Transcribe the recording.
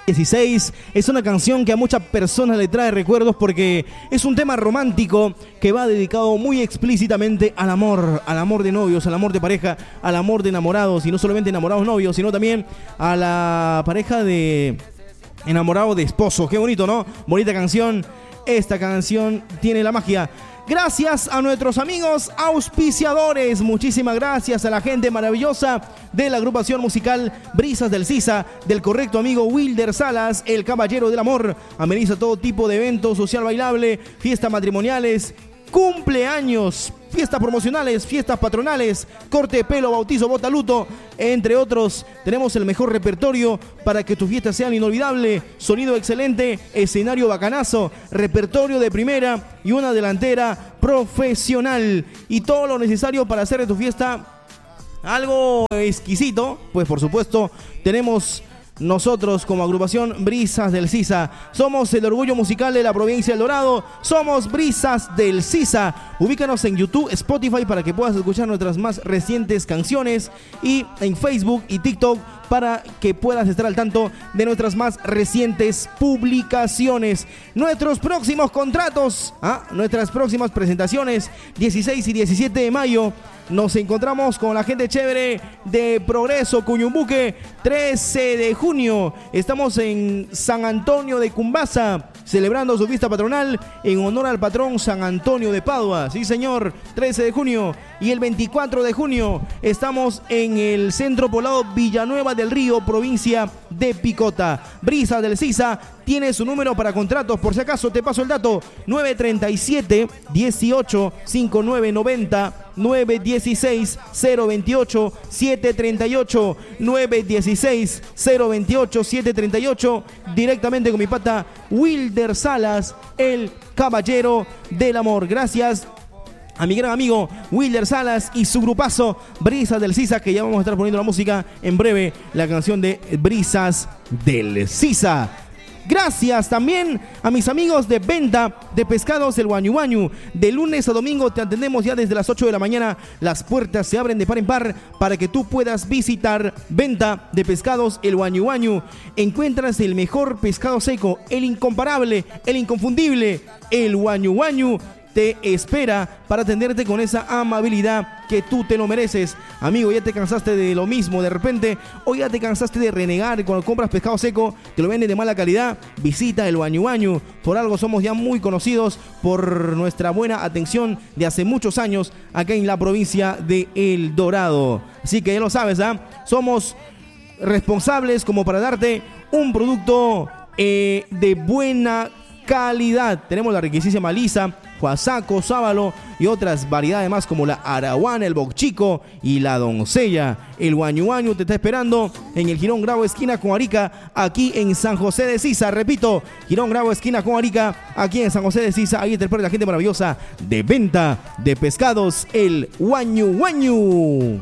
16 es una canción que a muchas personas le trae recuerdos porque es un tema romántico que va dedicado muy explícitamente al amor de novios, al amor de pareja, al amor de enamorados, y no solamente enamorados novios, sino también a la pareja de enamorados de esposos. Qué bonito, ¿no? Bonita canción. Esta canción tiene la magia. Gracias a nuestros amigos auspiciadores, muchísimas gracias a la gente maravillosa de la agrupación musical Brisas del Sisa, del correcto amigo Wilder Salas, el caballero del amor. Ameniza todo tipo de eventos social bailable, fiestas matrimoniales, cumpleaños, fiestas promocionales, fiestas patronales, corte de pelo, bautizo, bota, luto, entre otros. Tenemos el mejor repertorio para que tus fiestas sean inolvidables. Sonido excelente, escenario bacanazo, repertorio de primera y una delantera profesional. Y todo lo necesario para hacer de tu fiesta algo exquisito. Pues por supuesto tenemos nosotros como agrupación Brisas del Sisa. Somos el orgullo musical de la provincia del Dorado. Somos Brisas del Sisa. Ubícanos en YouTube, Spotify para que puedas escuchar nuestras más recientes canciones, y en Facebook y TikTok para que puedas estar al tanto de nuestras más recientes publicaciones. Nuestros próximos contratos, nuestras próximas presentaciones, 16 y 17 de mayo. Nos encontramos con la gente chévere de Progreso, Cuyumbuque. 13 de junio estamos en San Antonio de Cumbasa, celebrando su fiesta patronal en honor al patrón San Antonio de Padua. Sí, señor, 13 de junio. Y el 24 de junio estamos en el Centro Poblado Villanueva del Río, provincia de Picota. Brisa del Sisa tiene su número para contratos, por si acaso te paso el dato: 937 18 5990, 916 028 738, 916 028 738, directamente con mi pata Wilder Salas, el caballero del amor. Gracias a mi gran amigo Wilder Salas y su grupazo Brisas del Sisa, que ya vamos a estar poniendo la música en breve, la canción de Brisas del Sisa. Gracias también a mis amigos de Venta de Pescados El Guañu Guañu. De lunes a domingo te atendemos ya desde las 8 de la mañana. Las puertas se abren de par en par para que tú puedas visitar Venta de Pescados El Guañu Guañu. Encuentras el mejor pescado seco, el incomparable, el inconfundible. El Guañu Guañu te espera para atenderte con esa amabilidad que tú te lo mereces. Amigo, ya te cansaste de lo mismo de repente, o ya te cansaste de renegar cuando compras pescado seco, te lo venden de mala calidad. Visita el Guañu Guañu. Por algo somos ya muy conocidos por nuestra buena atención de hace muchos años acá en la provincia de El Dorado. Así que ya lo sabes, somos responsables como para darte un producto de buena calidad. Tenemos la riquísima lisa, Huasaco, sábalo y otras variedades más como la arahuana, el bocchico y la doncella. El Guañu Guañu te está esperando en el Girón Grau esquina con Arica, aquí en San José de Sisa. Repito, Girón Grau esquina con Arica, aquí en San José de Sisa. Ahí te espera la gente maravillosa de Venta de Pescados El Guañu Guañu.